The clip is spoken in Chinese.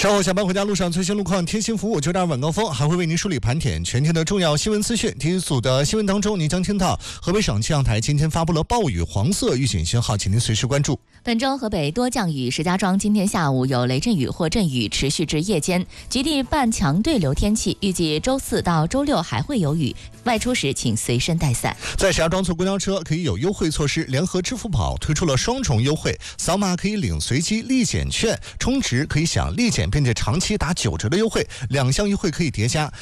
稍后下班回家路上最新路况、贴心服务，9点晚高峰还会为您梳理盘点全天的重要新闻资讯。第一组的新闻当中，您将听到河北省气象台今天发布了暴雨黄色预警信号，请您随时关注。 本周河北多降雨，石家庄今天下午有雷阵雨或阵雨，持续至夜间，局地半强对流天气，预计周4到周6还会有雨，外出时请随身带伞。 在石家庄坐公交车可以有优惠措施，联合支付宝推出了双重优惠，扫码可以领随机立减券，充值可以享立减并且长期打9折的优惠，2项优惠可以叠加。